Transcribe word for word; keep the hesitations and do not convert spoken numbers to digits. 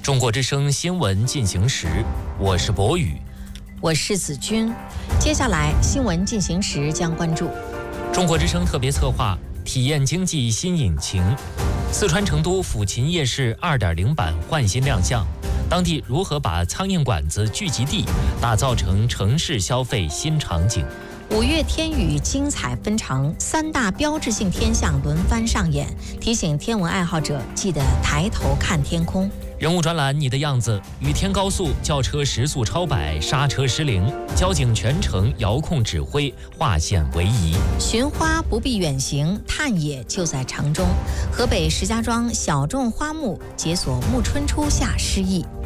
中国之声新闻进行时，我是博宇， 我是子君。接下来新闻进行时将关注中国之声特别策划体验经济新引擎，四川成都抚琴夜市 二点零 版换新亮相，当地如何把苍蝇馆子聚集地打造成城市消费新场景。 五月天雨精彩纷呈，三大标志性天象轮番上演，提醒天文爱好者记得抬头看天空。 人物专栏你的样子，雨天高速轿车时速超百，刹车失灵，交警全程遥控指挥，划线为宜。 寻花不必远行，探野就在城中。河北石家庄小众花木解锁暮春初夏诗意。